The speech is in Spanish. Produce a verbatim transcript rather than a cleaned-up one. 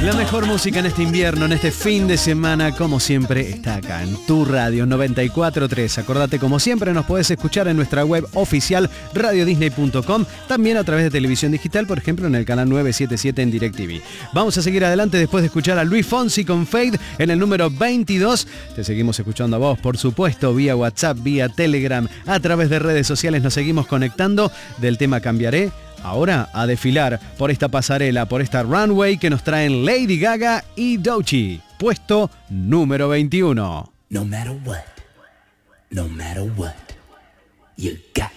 La mejor música en este invierno, en este fin de semana, como siempre, está acá en tu radio noventa y cuatro punto tres. Acordate, como siempre, nos podés escuchar en nuestra web oficial radio disney punto com, también a través de televisión digital, por ejemplo, en el canal novecientos setenta y siete en DirecTV. Vamos a seguir adelante después de escuchar a Luis Fonsi con Fade en el número veintidós. Te seguimos escuchando a vos, por supuesto, vía WhatsApp, vía Telegram, a través de redes sociales nos seguimos conectando. Del tema cambiaré. Ahora a desfilar por esta pasarela, por esta runway que nos traen Lady Gaga y Doechii. Puesto número veintiuno. No matter what, no matter what, you got